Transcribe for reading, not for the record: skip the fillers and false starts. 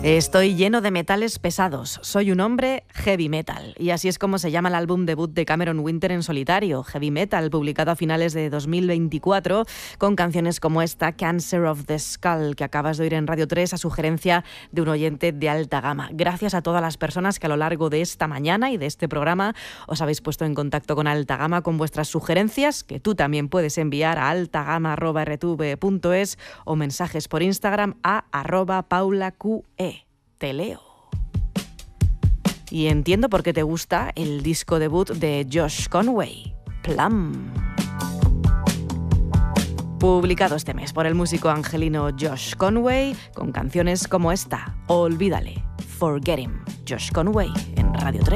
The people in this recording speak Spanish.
Estoy lleno de metales pesados, soy un hombre heavy metal. Y así es como se llama el álbum debut de Cameron Winter en solitario, Heavy Metal, publicado a finales de 2024, con canciones como esta, Cancer of the Skull, que acabas de oír en Radio 3 a sugerencia de un oyente de alta gama. Gracias a todas las personas que a lo largo de esta mañana y de este programa os habéis puesto en contacto con Alta Gama con vuestras sugerencias, que tú también puedes enviar a altagama@rtv.es o mensajes por Instagram a @paulaqe. Te leo. Y entiendo por qué te gusta el disco debut de Josh Conway, Plum. Publicado este mes por el músico angelino Josh Conway, con canciones como esta, Olvídale, Forget Him, Josh Conway, en Radio 3.